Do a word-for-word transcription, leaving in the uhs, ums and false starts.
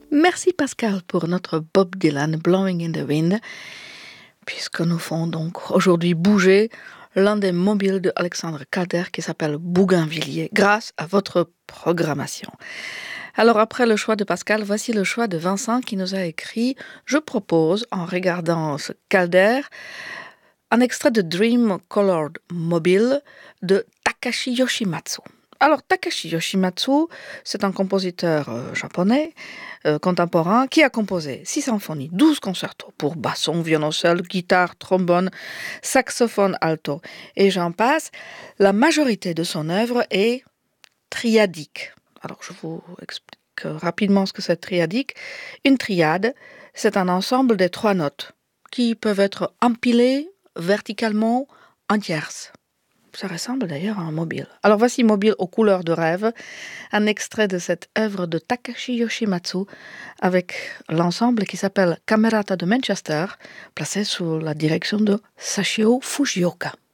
Merci Pascal pour notre Bob Dylan Blowing in the Wind, puisque nous faisons donc aujourd'hui bouger l'un des mobiles de Alexandre Calder qui s'appelle Bougainvilliers, grâce à votre programmation. Alors après le choix de Pascal, voici le choix de Vincent qui nous a écrit « Je propose, en regardant ce Calder, un extrait de Dream Colored Mobile de Takashi Yoshimatsu. » Alors Takashi Yoshimatsu, c'est un compositeur euh, japonais euh, contemporain qui a composé six symphonies, douze concertos pour basson, violoncelle, guitare, trombone, saxophone alto et j'en passe. La majorité de son œuvre est triadique. Alors je vous explique rapidement ce que c'est triadique. Une triade, c'est un ensemble des trois notes qui peuvent être empilées verticalement en tierces. Ça ressemble d'ailleurs à un mobile. Alors voici Mobile aux couleurs de rêve, un extrait de cette œuvre de Takashi Yoshimatsu avec l'ensemble qui s'appelle Camerata de Manchester, placé sous la direction de Sachio Fujioka.